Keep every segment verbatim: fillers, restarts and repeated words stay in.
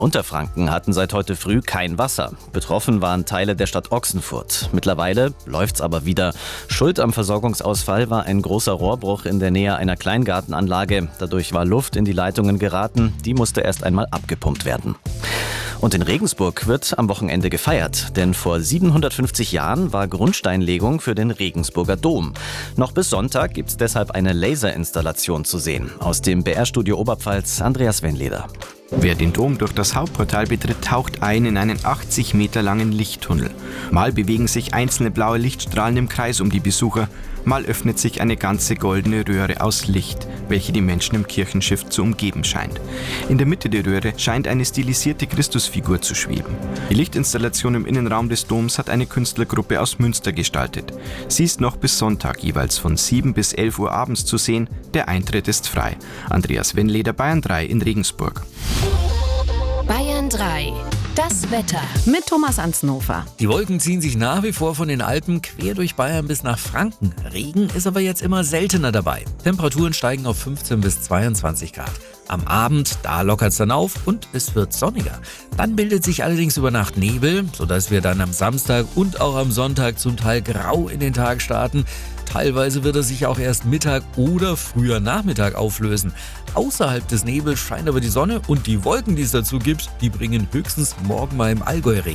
Unterfranken hatten seit heute früh kein Wasser. Betroffen waren Teile der Stadt Ochsenfurt. Mittlerweile läuft's aber wieder. Schuld am Versorgungsausfall war ein großer Rohrbruch in der Nähe einer Kleingartenanlage. Dadurch war Luft in die Leitungen geraten. Die musste erst einmal abgepumpt werden. Und in Regensburg wird am Wochenende gefeiert, denn vor siebenhundertfünfzig Jahren war Grundsteinlegung für den Regensburger Dom. Noch bis Sonntag gibt's deshalb eine Laserinstallation zu sehen. Aus dem B R-Studio Oberpfalz, Andreas Wenleder. Wer den Dom durch das Hauptportal betritt, taucht ein in einen achtzig Meter langen Lichttunnel. Mal bewegen sich einzelne blaue Lichtstrahlen im Kreis um die Besucher, mal öffnet sich eine ganze goldene Röhre aus Licht, welche die Menschen im Kirchenschiff zu umgeben scheint. In der Mitte der Röhre scheint eine stilisierte Christusfigur zu schweben. Die Lichtinstallation im Innenraum des Doms hat eine Künstlergruppe aus Münster gestaltet. Sie ist noch bis Sonntag jeweils von sieben bis elf Uhr abends zu sehen. Der Eintritt ist frei. Andreas Wenleder, Bayern drei in Regensburg. Bayern drei. Das Wetter mit Thomas Ansnofer. Die Wolken ziehen sich nach wie vor von den Alpen quer durch Bayern bis nach Franken. Regen ist aber jetzt immer seltener dabei. Temperaturen steigen auf fünfzehn bis zweiundzwanzig Grad. Am Abend, da lockert es dann auf und es wird sonniger. Dann bildet sich allerdings über Nacht Nebel, sodass wir dann am Samstag und auch am Sonntag zum Teil grau in den Tag starten. Teilweise wird er sich auch erst Mittag oder früher Nachmittag auflösen. Außerhalb des Nebels scheint aber die Sonne und die Wolken, die es dazu gibt, die bringen höchstens morgen mal im Allgäu Regen.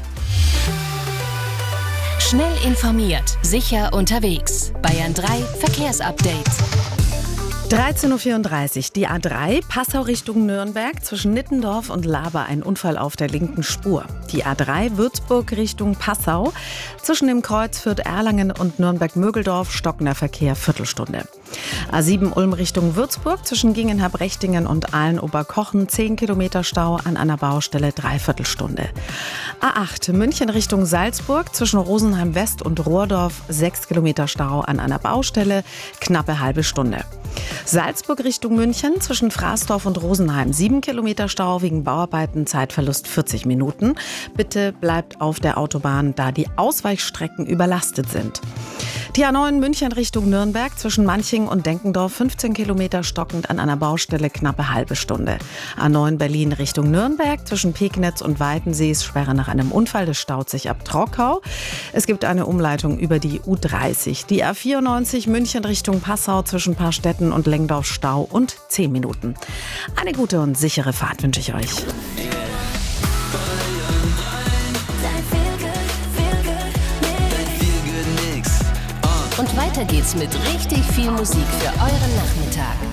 Schnell informiert, sicher unterwegs. Bayern drei Verkehrsupdate. dreizehn Uhr vierunddreißig, die A drei, Passau Richtung Nürnberg, zwischen Nittendorf und Laber ein Unfall auf der linken Spur. Die A drei, Würzburg Richtung Passau, zwischen dem Kreuz Fürth-Erlangen und Nürnberg-Mögeldorf, stockender Verkehr, Viertelstunde. A sieben, Ulm Richtung Würzburg, zwischen Gingenhab-Rechtingen und Aalen-Oberkochen, zehn Kilometer Stau, an einer Baustelle, Dreiviertelstunde. A acht, München Richtung Salzburg, zwischen Rosenheim West und Rohrdorf, sechs Kilometer Stau, an einer Baustelle, knappe halbe Stunde. Salzburg Richtung München, zwischen Fraßdorf und Rosenheim, sieben Kilometer Stau wegen Bauarbeiten, Zeitverlust vierzig Minuten. Bitte bleibt auf der Autobahn, da die Ausweichstrecken überlastet sind. Die A neun München Richtung Nürnberg, zwischen Manching und Denkendorf, fünfzehn Kilometer stockend, an einer Baustelle, knappe halbe Stunde. A neun Berlin Richtung Nürnberg, zwischen Pegnitz und Weidensee, Sperre nach einem Unfall, das staut sich ab Trockau. Es gibt eine Umleitung über die U dreißig. Die A vierundneunzig München Richtung Passau, zwischen Paarstetten und Lengdorf, Stau und zehn Minuten. Eine gute und sichere Fahrt wünsche ich euch. Und weiter geht's mit richtig viel Musik für euren Nachmittag.